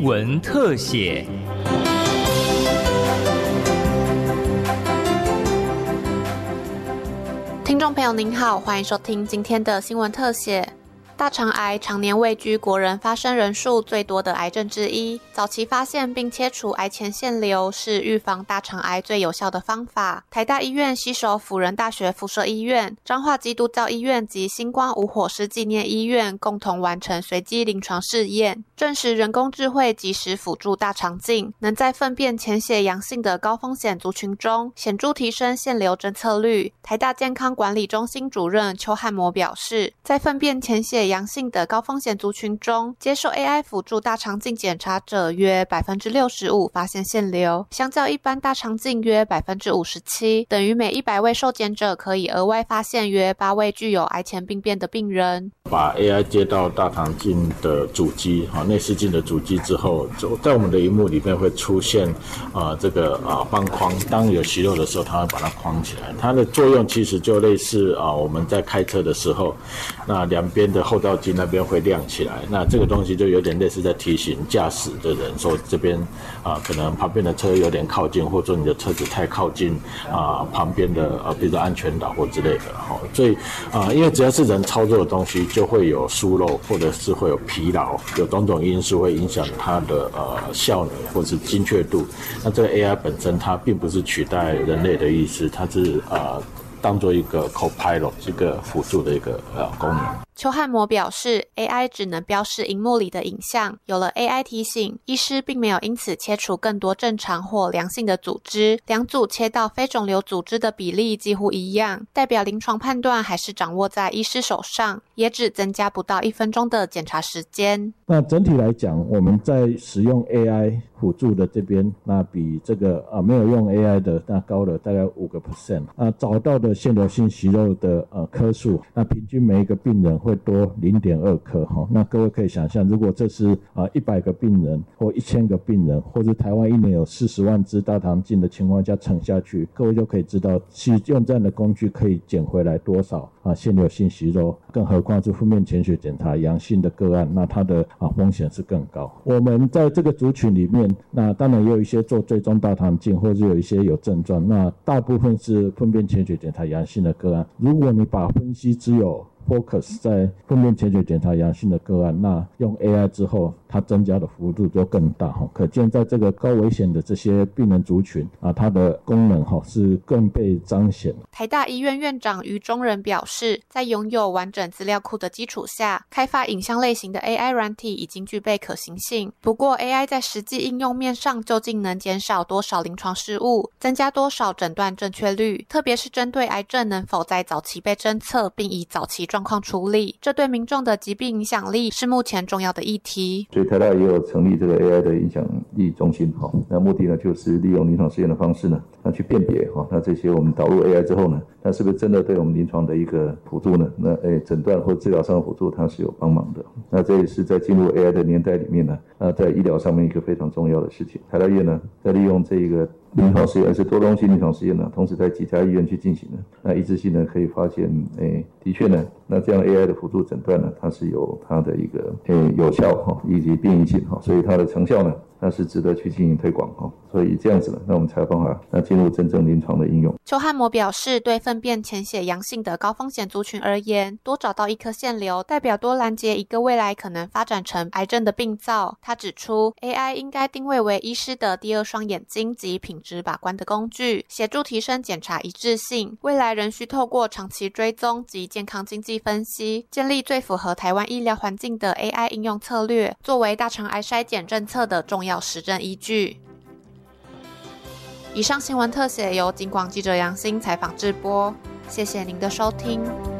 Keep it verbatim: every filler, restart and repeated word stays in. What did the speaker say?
闻特写。 听众朋友您好，欢迎收听今天的新闻特写。大肠癌常年位居国人发生人数最多的癌症之一，早期发现并切除癌前腺瘤是预防大肠癌最有效的方法。台大医院携手辅仁大学附设医院、彰化基督教医院及星光无火师纪念医院共同完成随机临床试验，证实人工智慧及时辅助大肠镜，能在粪便潜血阳性的高风险族群中显著提升腺瘤侦测率。台大健康管理中心主任邱汉模表示，在粪便潜血阳性的高风险族群中，接受 A I 辅助大肠镜检查者约 百分之六十五 发现腺瘤，相较一般大肠镜约 百分之五十七， 等于每一百位受检者可以额外发现约八位具有癌前病变的病人。 把 A I 接到大肠镜的主机，内视镜的主机之后，在我们的萤幕里面会出现呃这个呃方框，当有息肉的时候，它会把它框起来。它的作用其实就类似啊、呃、我们在开车的时候，那两边的后照镜那边会亮起来，那这个东西就有点类似在提醒驾驶的人说这边啊、呃、可能旁边的车有点靠近，或者说你的车子太靠近啊、呃、旁边的呃比如说安全岛或之类的哈、哦，所以啊、呃、因为只要是人操作的东西，就会有疏漏，或者是会有疲劳，有种种因素会影响它的呃效能或是精确度。那这个 A I 本身它并不是取代人类的意思，它是呃当做一个 co-pilot 这个辅助的一个呃功能。 邱汉模表示 A I 只能标示萤幕里的影像，有了 A I 提醒，医师并没有因此切除更多正常或良性的组织，两组切到非肿瘤组织的比例几乎一样，代表临床判断还是掌握在医师手上，也只增加不到一分钟的检查时间。 那整体来讲，我们在使用 A I 辅助的这边，那比这个啊没有用 A I 的那高了大概 百分之五。啊，找到的腺瘤性息肉的呃颗数，那平均每一个病人会多 零点二 颗哈。那各位可以想象，如果这是啊一百个病人或一千个病人，或者台湾一年有四十万支大肠镜的情况下乘下去，各位就可以知道，其实用这样的工具可以捡回来多少啊腺瘤性息肉，更何况是粪便潜血检查阳性的个案，那它的啊风险是更高。我们在这个族群里面，那当然也有一些做追踪大肠镜，或者有一些有症状，那大部分是粪便潜血检查阳性的个案。如果你把分析只有focus 在粪便潜血检查阳性的个案，那用 A I 之后，它增加的幅度就更大哈。可见在这个高危险的这些病人族群啊，它的功能哈是更被彰显。 台大医院院长于中仁表示，在拥有完整资料库的基础下，开发影像类型的 A I 软体已经具备可行性。不过 A I 在实际应用面上究竟能减少多少临床失误，增加多少诊断正确率，特别是针对癌症能否在早期被侦测并以早期状况处理，这对民众的疾病影响力是目前重要的议题。 所以台大也有成立这个 A I 的影响力中心，那目的呢就是利用临床实验的方式呢，那去辨别那这些我们导入 A I 之后呢，那是不是真的对我们临床的一个辅助呢？那诶诊断或治疗上的辅助它是有帮忙的。那这也是在进入 A I 的年代里面呢，那在医疗上面一个非常重要的事情。台大医院呢在利用这个临床实验是多东西临床实验呢，同时在几家医院去进行的，那一致性呢可以发现，诶的确呢，那这样 A I 的辅助诊断呢，它是有它的一个诶有效哈以及变异性哈，所以它的成效呢，那是值得去进行推广哈。所以这样子呢，那我们才有办法那进入真正临床的应用。 邱汉模表示，对粪便潜血阳性的高风险族群而言，多找到一颗腺瘤，代表多拦截一个未来可能发展成癌症的病灶。他指出 ，A I 应该定位为医师的第二双眼睛及品质把关的工具，协助提升检查一致性。未来仍需透过长期追踪及健康经济分析，建立最符合台湾医疗环境的 A I 应用策略，作为大肠癌筛检政策的重要实证依据。以上新闻特写由警广记者杨欣采访制播，谢谢您的收听。